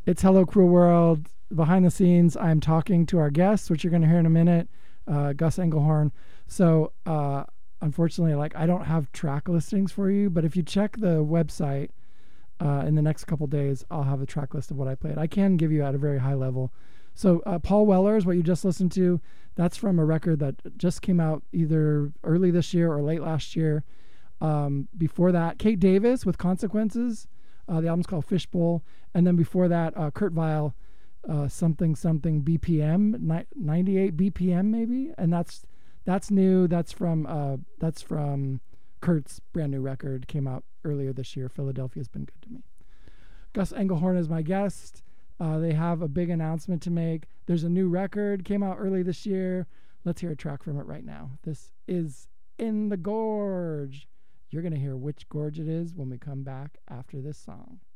It's Hello Cruel World. Behind the scenes, I'm talking to our guests, which you're going to hear in a minute, Gus Engelhorn. So, unfortunately, like I don't have track listings for you, but if you check the website in the next couple days, I'll have a track list of what I played. I can give you at a very high level. So, Paul Weller's, what you just listened to, that's from a record that just came out either early this year or late last year. Before that, Kate Davis with Consequences. The album's called Fishbowl. And then before that, Kurt Vile, something BPM, 98 BPM maybe. And that's new. That's from Kurt's brand new record, came out earlier this year. Philadelphia's Been Good to Me. Gus Engelhorn is my guest. They have a big announcement to make. There's a new record, came out early this year. Let's hear a track from it right now. This is In the Gorge. You're going to hear which gorge it is when we come back after this song.